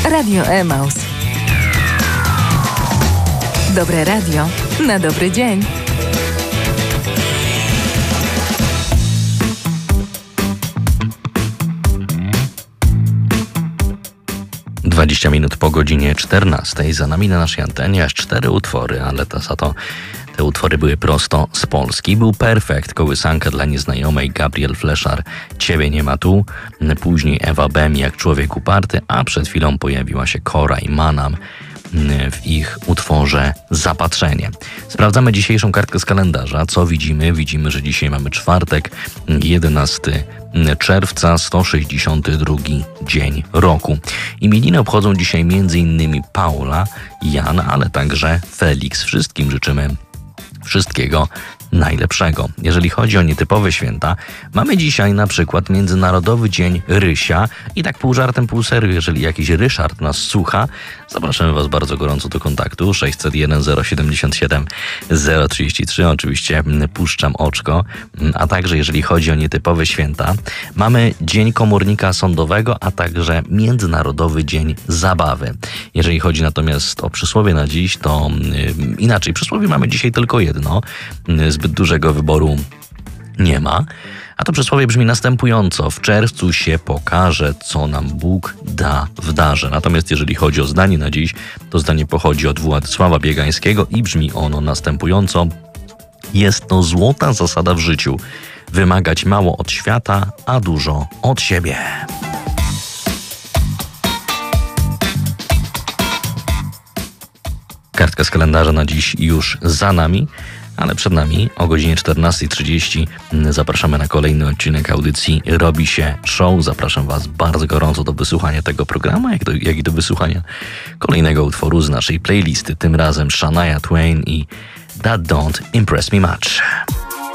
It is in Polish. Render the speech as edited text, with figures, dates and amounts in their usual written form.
Radio Emaus. Dobre radio na dobry dzień. Dwadzieścia minut po godzinie 14. Za nami na naszej antenie aż 4 utwory, ale za to te utwory były prosto z Polski. Był Perfekt, kołysanka dla nieznajomej, Gabriel Fleszar, Ciebie nie ma tu. Później Ewa Bem, Jak człowiek uparty, a przed chwilą pojawiła się Kora i Manam w ich utworze Zapatrzenie. Sprawdzamy dzisiejszą kartkę z kalendarza. Co widzimy? Widzimy, że dzisiaj mamy czwartek, 11 czerwca, 162 dzień roku. Imieniny obchodzą dzisiaj m.in. Paula, Jan, ale także Felix. Wszystkim życzymy wszystkiego najlepszego. Jeżeli chodzi o nietypowe święta, mamy dzisiaj na przykład Międzynarodowy Dzień Rysia i tak pół żartem, pół serio, jeżeli jakiś Ryszard nas słucha, zapraszamy Was bardzo gorąco do kontaktu 601 077 033. Oczywiście puszczam oczko. A także jeżeli chodzi o nietypowe święta, mamy Dzień Komornika Sądowego, a także Międzynarodowy Dzień Zabawy. Jeżeli chodzi natomiast o przysłowie na dziś, to inaczej. Przysłowie mamy dzisiaj tylko jedno. Zbyt dużego wyboru nie ma. A to przysłowie brzmi następująco. W czerwcu się pokaże, co nam Bóg da w darze. Natomiast jeżeli chodzi o zdanie na dziś, to zdanie pochodzi od Władysława Biegańskiego i brzmi ono następująco. Jest to złota zasada w życiu. Wymagać mało od świata, a dużo od siebie. Kartka z kalendarza na dziś już za nami. Ale przed nami o godzinie 14:30 zapraszamy na kolejny odcinek audycji Robi się Show. Zapraszam Was bardzo gorąco do wysłuchania tego programu, jak i do wysłuchania kolejnego utworu z naszej playlisty. Tym razem Shania Twain i That Don't Impress Me Much.